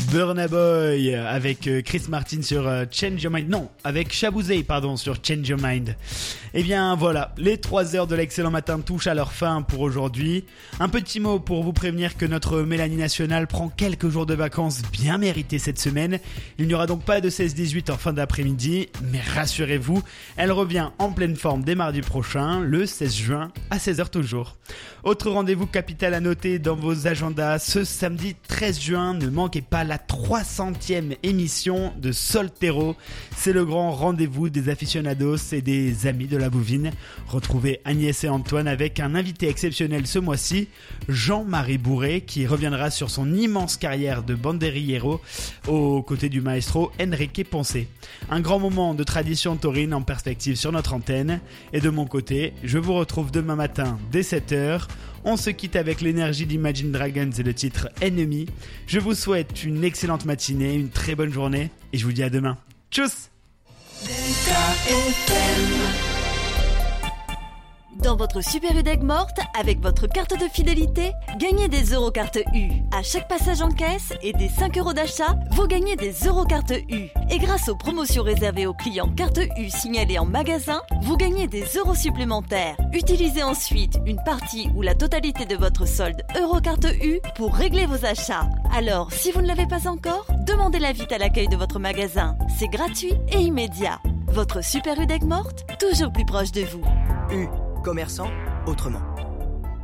Burna Boy avec Chris Martin sur Change Your Mind. Non, avec Shabouzey, sur Change Your Mind. Et bien voilà, les 3 heures de l'excellent matin touchent à leur fin pour aujourd'hui. Un petit mot pour vous prévenir que notre Mélanie nationale prend quelques jours de vacances bien méritées cette semaine. Il n'y aura donc pas de 16-18 en fin d'après-midi, mais rassurez-vous, elle revient en pleine forme dès mardi prochain, le 16 juin à 16h toujours. Autre rendez-vous capital à noter dans vos agendas, ce samedi 13 juin, ne manquez pas la 300e émission de Soltero. C'est le grand rendez-vous des aficionados et des amis de la bouvine. Retrouvez Agnès et Antoine avec un invité exceptionnel ce mois-ci, Jean-Marie Bourré, qui reviendra sur son immense carrière de banderillero aux côtés du maestro Enrique Ponce. Un grand moment de tradition taurine en perspective sur notre antenne. Et de mon côté, je vous retrouve demain matin dès 7h. On se quitte avec l'énergie d'Imagine Dragons et le titre Ennemi. Je vous souhaite une excellente matinée, une très bonne journée et je vous dis à demain. Tchuss! Dans votre Super U d'Aigues Mortes, avec votre carte de fidélité, gagnez des Eurocarte U. À chaque passage en caisse et des 5 € d'achat, vous gagnez des Eurocarte U. Et grâce aux promotions réservées aux clients carte U signalés en magasin, vous gagnez des euros supplémentaires. Utilisez ensuite une partie ou la totalité de votre solde Eurocarte U pour régler vos achats. Alors, si vous ne l'avez pas encore, demandez-la vite à l'accueil de votre magasin. C'est gratuit et immédiat. Votre Super U d'Aigues Mortes, toujours plus proche de vous. U. Commerçant autrement.